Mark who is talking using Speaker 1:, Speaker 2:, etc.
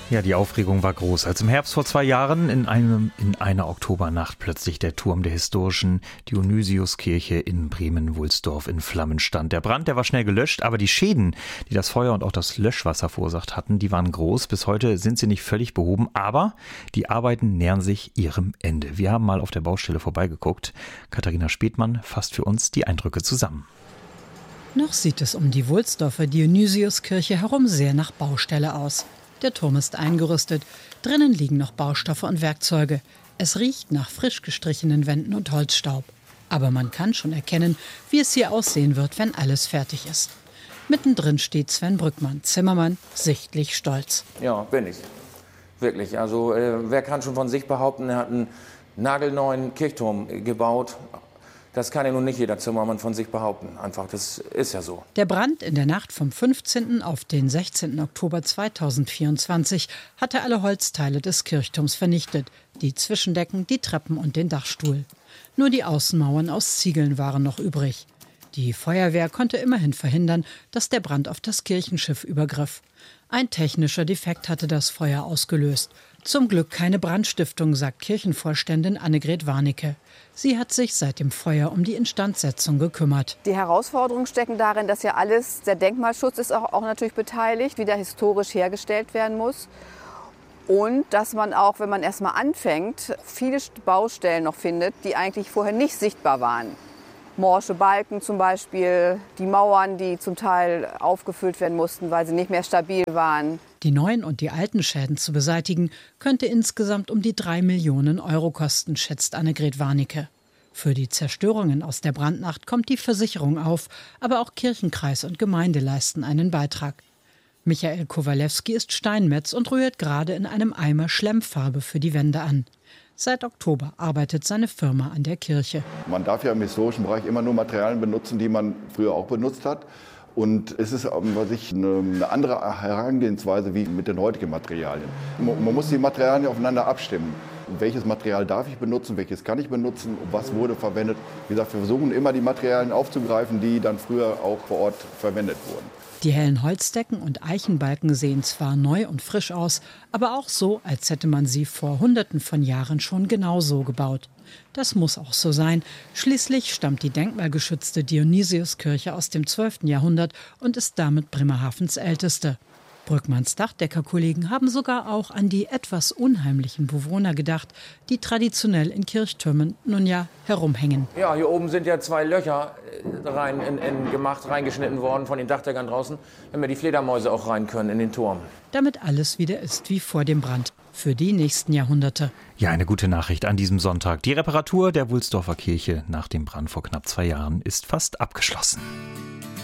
Speaker 1: Ja, die Aufregung war groß, als im Herbst vor 2 Jahren in einer Oktobernacht plötzlich der Turm der historischen Dionysiuskirche in Bremen-Wulsdorf in Flammen stand. Der Brand, der war schnell gelöscht, aber die Schäden, die das Feuer und auch das Löschwasser verursacht hatten, die waren groß. Bis heute sind sie nicht völlig behoben, aber die Arbeiten nähern sich ihrem Ende. Wir haben mal auf der Baustelle vorbeigeguckt. Katharina Spethmann fasst für uns die Eindrücke zusammen.
Speaker 2: Noch sieht es um die Wulsdorfer Dionysiuskirche herum sehr nach Baustelle aus. Der Turm ist eingerüstet, drinnen liegen noch Baustoffe und Werkzeuge. Es riecht nach frisch gestrichenen Wänden und Holzstaub. Aber man kann schon erkennen, wie es hier aussehen wird, wenn alles fertig ist. Mittendrin steht Sven Brückmann, Zimmermann, sichtlich stolz.
Speaker 3: Ja, bin ich. Wirklich. Also wer kann schon von sich behaupten, er hat einen nagelneuen Kirchturm gebaut. Das kann ja nun nicht jeder Zimmermann von sich behaupten. Einfach, das ist ja so.
Speaker 2: Der Brand in der Nacht vom 15. auf den 16. Oktober 2024 hatte alle Holzteile des Kirchturms vernichtet. Die Zwischendecken, die Treppen und den Dachstuhl. Nur die Außenmauern aus Ziegeln waren noch übrig. Die Feuerwehr konnte immerhin verhindern, dass der Brand auf das Kirchenschiff übergriff. Ein technischer Defekt hatte das Feuer ausgelöst. Zum Glück keine Brandstiftung, sagt Kirchenvorständin Annegret Warnecke. Sie hat sich seit dem Feuer um die Instandsetzung gekümmert.
Speaker 4: Die Herausforderungen stecken darin, dass ja alles, der Denkmalschutz ist auch natürlich beteiligt, wieder historisch hergestellt werden muss. Und dass man auch, wenn man erst mal anfängt, viele Baustellen noch findet, die eigentlich vorher nicht sichtbar waren. Morsche Balken zum Beispiel, die Mauern, die zum Teil aufgefüllt werden mussten, weil sie nicht mehr stabil waren.
Speaker 2: Die neuen und die alten Schäden zu beseitigen, könnte insgesamt um die 3 Millionen Euro kosten, schätzt Annegret Warnecke. Für die Zerstörungen aus der Brandnacht kommt die Versicherung auf, aber auch Kirchenkreis und Gemeinde leisten einen Beitrag. Michael Kowalewski ist Steinmetz und rührt gerade in einem Eimer Schlemmfarbe für die Wände an. Seit Oktober arbeitet seine Firma an der Kirche.
Speaker 5: Man darf ja im historischen Bereich immer nur Materialien benutzen, die man früher auch benutzt hat. Und es ist eine andere Herangehensweise wie mit den heutigen Materialien. Man muss die Materialien aufeinander abstimmen. Welches Material darf ich benutzen, welches kann ich benutzen, was wurde verwendet. Wie gesagt, wir versuchen immer die Materialien aufzugreifen, die dann früher auch vor Ort verwendet wurden.
Speaker 2: Die hellen Holzdecken und Eichenbalken sehen zwar neu und frisch aus, aber auch so, als hätte man sie vor Hunderten von Jahren schon genau so gebaut. Das muss auch so sein. Schließlich stammt die denkmalgeschützte Dionysiuskirche aus dem 12. Jahrhundert und ist damit Bremerhavens älteste. Brückmanns Dachdeckerkollegen haben sogar auch an die etwas unheimlichen Bewohner gedacht, die traditionell in Kirchtürmen nun ja herumhängen.
Speaker 3: Ja, hier oben sind ja 2 Löcher reingeschnitten worden von den Dachdeckern draußen, damit die Fledermäuse auch rein können in den Turm.
Speaker 2: Damit alles wieder ist wie vor dem Brand. Für die nächsten Jahrhunderte.
Speaker 1: Ja, eine gute Nachricht an diesem Sonntag. Die Reparatur der Wulsdorfer Kirche nach dem Brand vor knapp 2 Jahren ist fast abgeschlossen.